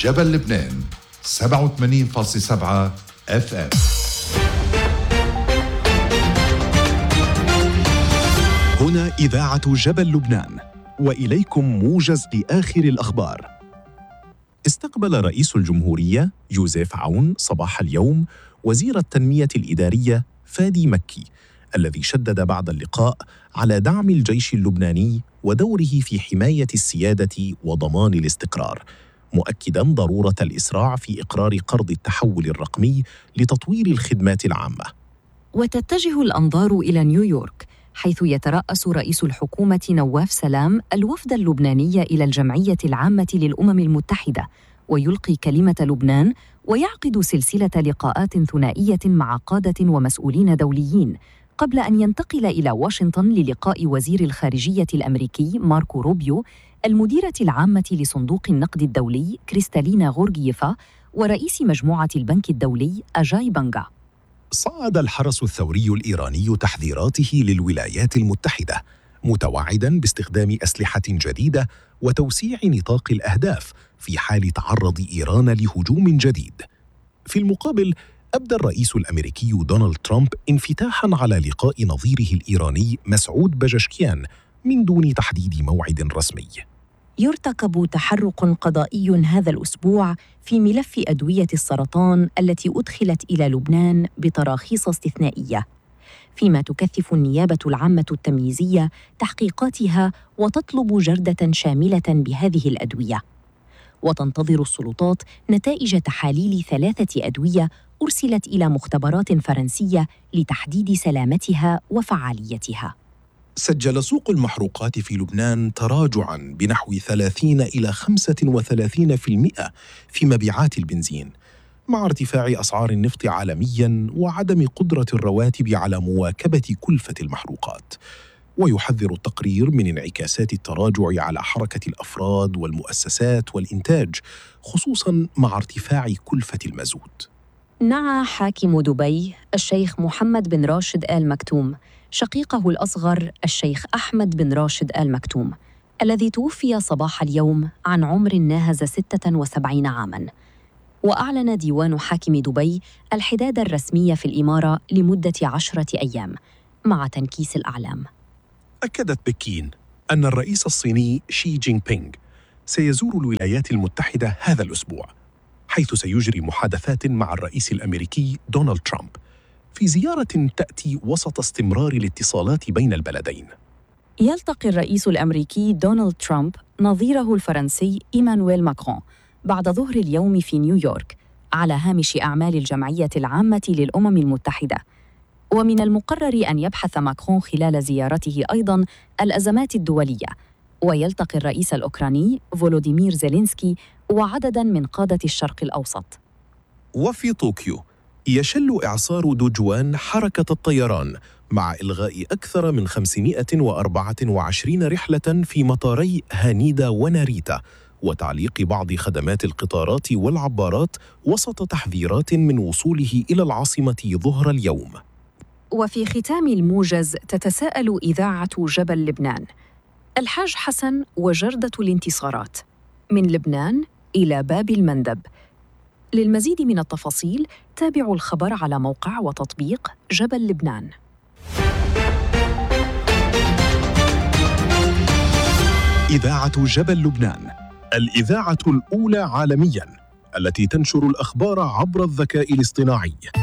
جبل لبنان 87.7 FM. هنا إذاعة جبل لبنان، وإليكم موجز لآخر الأخبار. استقبل رئيس الجمهورية جوزيف عون صباح اليوم وزير التنمية الإدارية فادي مكي، الذي شدد بعد اللقاء على دعم الجيش اللبناني ودوره في حماية السيادة وضمان الاستقرار، مؤكداً ضرورة الإسراع في إقرار قرض التحول الرقمي لتطوير الخدمات العامة. وتتجه الأنظار إلى نيويورك، حيث يترأس رئيس الحكومة نواف سلام الوفد اللبناني إلى الجمعية العامة للأمم المتحدة، ويلقي كلمة لبنان ويعقد سلسلة لقاءات ثنائية مع قادة ومسؤولين دوليين، قبل أن ينتقل إلى واشنطن للقاء وزير الخارجية الأمريكي ماركو روبيو، المديرة العامة لصندوق النقد الدولي كريستالينا غورغييفا، ورئيس مجموعة البنك الدولي أجاي بانغا. صعد الحرس الثوري الإيراني تحذيراته للولايات المتحدة، متوعداً باستخدام أسلحة جديدة وتوسيع نطاق الأهداف في حال تعرض إيران لهجوم جديد. في المقابل، أبدى الرئيس الأمريكي دونالد ترامب انفتاحاً على لقاء نظيره الإيراني مسعود بجشكيان من دون تحديد موعد رسمي. يرتقب تحرك قضائي هذا الأسبوع في ملف أدوية السرطان التي أدخلت إلى لبنان بتراخيص استثنائية، فيما تكثف النيابة العامة التمييزية تحقيقاتها وتطلب جردة شاملة بهذه الأدوية. وتنتظر السلطات نتائج تحاليل 3 أدوية أرسلت إلى مختبرات فرنسية لتحديد سلامتها وفعاليتها. سجل سوق المحروقات في لبنان تراجعاً بنحو 30 إلى 35% في مبيعات البنزين، مع ارتفاع أسعار النفط عالمياً وعدم قدرة الرواتب على مواكبة كلفة المحروقات. ويحذر التقرير من انعكاسات التراجع على حركة الأفراد والمؤسسات والإنتاج، خصوصاً مع ارتفاع كلفة المازوت. نعى حاكم دبي الشيخ محمد بن راشد آل مكتوم شقيقه الأصغر الشيخ أحمد بن راشد آل مكتوم، الذي توفي صباح اليوم عن عمر ناهز 76 عاماً. وأعلن ديوان حاكم دبي الحداد الرسمي في الإمارة لمدة 10 أيام مع تنكيس الأعلام. أكدت بكين أن الرئيس الصيني شي جين بينغ سيزور الولايات المتحدة هذا الأسبوع، حيث سيجري محادثات مع الرئيس الأمريكي دونالد ترامب، في زيارة تأتي وسط استمرار الاتصالات بين البلدين. يلتقي الرئيس الأمريكي دونالد ترامب نظيره الفرنسي إيمانويل ماكرون بعد ظهر اليوم في نيويورك على هامش أعمال الجمعية العامة للأمم المتحدة. ومن المقرر أن يبحث ماكرون خلال زيارته أيضاً الأزمات الدولية، ويلتقي الرئيس الأوكراني فولوديمير زيلينسكي وعدداً من قادة الشرق الأوسط. وفي طوكيو يشل إعصار دوجوان حركة الطيران، مع إلغاء أكثر من 524 رحلة في مطاري هانيدا وناريتا، وتعليق بعض خدمات القطارات والعبارات وسط تحذيرات من وصوله إلى العاصمة ظهر اليوم. وفي ختام الموجز تتساءل إذاعة جبل لبنان: الحاج حسن وجردة الانتصارات، من لبنان إلى باب المندب. للمزيد من التفاصيل تابعوا الخبر على موقع وتطبيق جبل لبنان. إذاعة جبل لبنان، الإذاعة الأولى عالمياً التي تنشر الأخبار عبر الذكاء الاصطناعي.